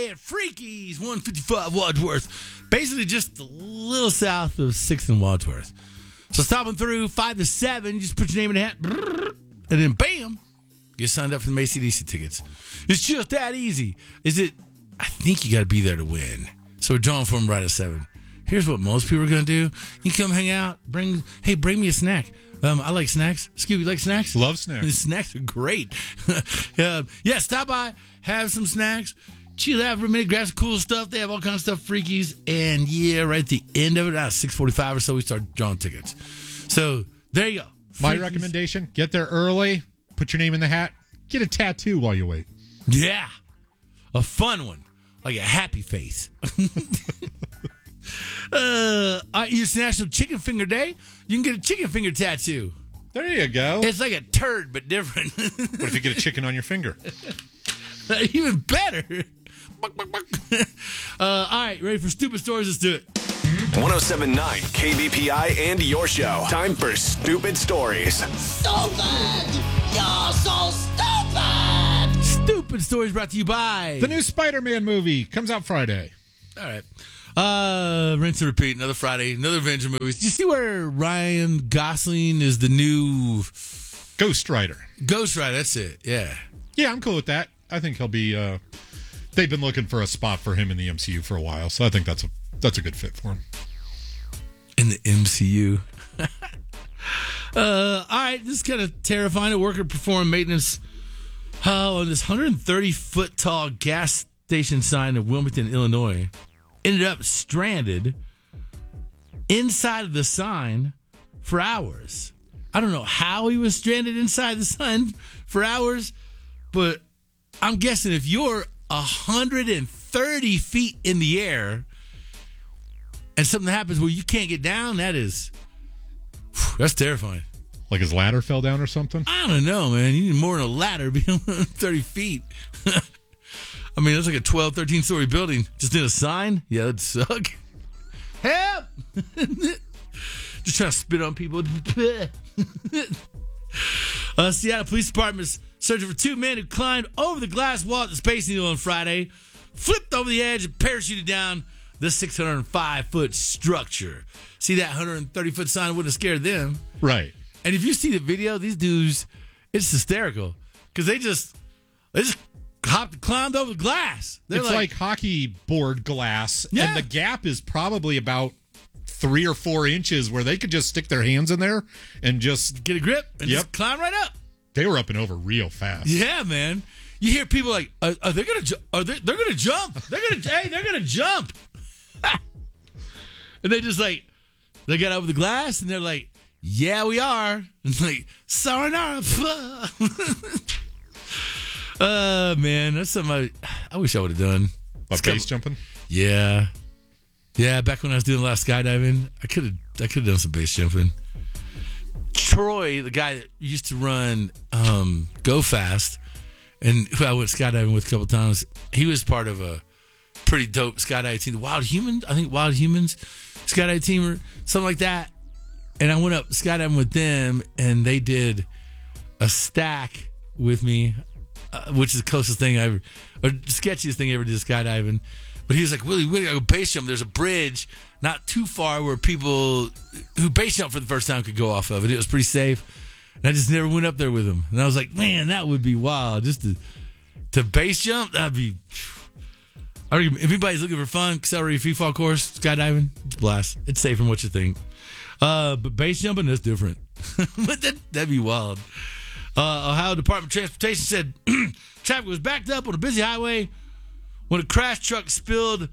At Freaky's 155 Wadsworth, basically just a little south of 6th and Wadsworth. So stopping through 5 to 7, just put your name in the hat, and then bam, get signed up for the AC/DC tickets. It's just that easy. I think you got to be there to win. So we're drawing for them right at 7. Here's what most people are going to do. You come hang out, bring me a snack. I like snacks. Scooby, you like snacks? Love snacks. The snacks are great. Stop by, have some snacks. Chill out for a minute, grab some cool stuff. They have all kinds of stuff, Freakies. And right at the end of it, at 6:45 or so, we start drawing tickets. So there you go. Freakies. My recommendation, get there early, put your name in the hat, get a tattoo while you wait. Yeah. A fun one. Like a happy face. It's National Chicken Finger Day. You can get a chicken finger tattoo. There you go. It's like a turd, but different. What if you get a chicken on your finger? Even better. All right, ready for stupid stories? Let's do it. 107.9 KBPI and your show. Time for Stupid Stories. Stupid! You're so stupid! Stupid stories brought to you by The new Spider-Man movie comes out Friday. All right. Rinse and repeat. Another Friday. Another Avenger movie. Did you see where Ryan Gosling is the new Ghost Rider? Ghost Rider. That's it. Yeah. Yeah, I'm cool with that. I think he'll be. They've been looking for a spot for him in the MCU for a while, so I think that's a good fit for him. In the MCU. All right, this is kind of terrifying. A worker performed maintenance on this 130-foot tall gas station sign in Wilmington, Illinois. Ended up stranded inside of the sign for hours. I don't know how he was stranded inside the sign for hours, but I'm guessing if you're 130 feet in the air and something happens where you can't get down, that's terrifying. Like his ladder fell down or something? I don't know, man. You need more than a ladder to be 130 feet. I mean, it's like a 12, 13-story building. Just in a sign? Yeah, that'd suck. Help! Just trying to spit on people. Seattle Police Department's searching for 2 men who climbed over the glass wall at the Space Needle on Friday, flipped over the edge, and parachuted down the 605-foot structure. See, that 130-foot sign wouldn't have scared them. Right. And if you see the video, these dudes, it's hysterical. Because they just climbed over the glass. It's like hockey board glass, and the gap is probably about 3 or 4 inches where they could just stick their hands in there and just get a grip and just climb right up. They were up and over real fast. Yeah, man. You hear people like, "Are they gonna? They're gonna jump? They're gonna jump!" And they just they got over the glass and they're like, "Yeah, we are." And it's like, "Sayonara." Man, that's something I wish I would have done. Like base jumping? Yeah. Yeah, back when I was doing a lot of skydiving, I could have done some base jumping. Troy, the guy that used to run Go Fast, and who I went skydiving with a couple times, he was part of a pretty dope skydiving team. The Wild Humans skydiving team or something like that. And I went up skydiving with them, and they did a stack with me, which is the closest thing I ever, or sketchiest thing I ever did skydiving. But he was like, Willie, we gotta go base jump. There's a bridge not too far where people who base jump for the first time could go off of it. It was pretty safe. And I just never went up there with him. And I was like, man, that would be wild. Just to base jump, that'd be... If anybody's looking for fun, accelerated free fall course, skydiving, it's a blast. It's safe from what you think. But base jumping, that's different. But that'd be wild. Ohio Department of Transportation said traffic was backed up on a busy highway when a crash truck spilled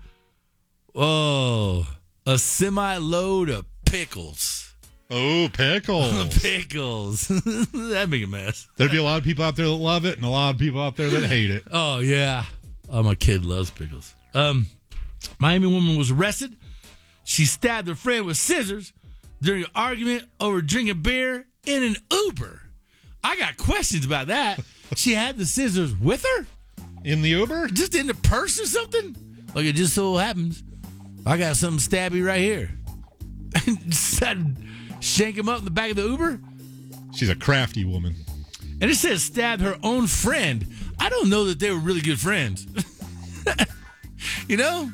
a semi-load of pickles. Oh, pickles. Pickles. That'd make a mess. There'd be a lot of people out there that love it and a lot of people out there that hate it. Oh, yeah. Oh, my kid loves pickles. Miami woman was arrested. She stabbed her friend with scissors during an argument over drinking beer in an Uber. I got questions about that. She had the scissors with her? In the Uber? Just in the purse or something? Like it just so happens. I got something stabby right here. Decided to shank him up in the back of the Uber? She's a crafty woman. And it says stabbed her own friend. I don't know that they were really good friends. You know?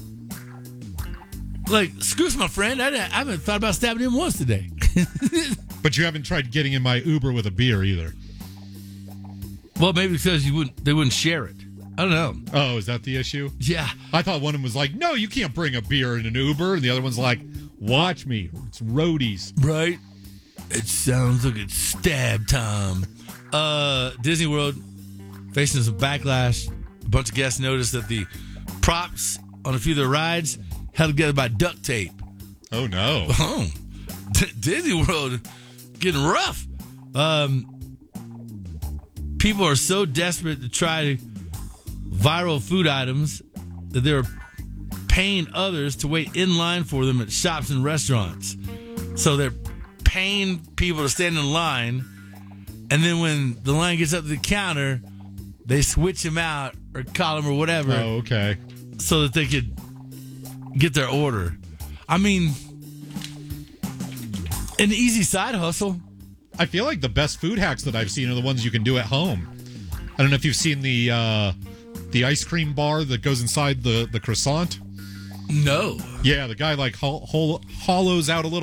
Like, Scoots, my friend, I haven't thought about stabbing him once today. But you haven't tried getting in my Uber with a beer either. Well, maybe because they wouldn't share it. I don't know. Oh, is that the issue? Yeah. I thought one of them was like, no, you can't bring a beer in an Uber. And the other one's like, watch me. It's roadies. Right? It sounds like it's stab time. Disney World facing some backlash. A bunch of guests noticed that the props on a few of their rides held together by duct tape. Oh, no. Oh, Disney World getting rough. People are so desperate to try viral food items that they're paying others to wait in line for them at shops and restaurants. So they're paying people to stand in line, and then when the line gets up to the counter, they switch them out or call them or whatever. Oh, okay. So that they could get their order. I mean, an easy side hustle. I feel like the best food hacks that I've seen are the ones you can do at home. I don't know if you've seen the ice cream bar that goes inside the croissant. No. Yeah, the guy like hollows out a little